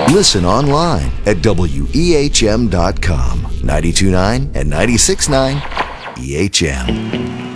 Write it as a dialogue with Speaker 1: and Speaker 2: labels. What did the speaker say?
Speaker 1: Listen online at WEHM.com. 92.9 and 96.9 EHM.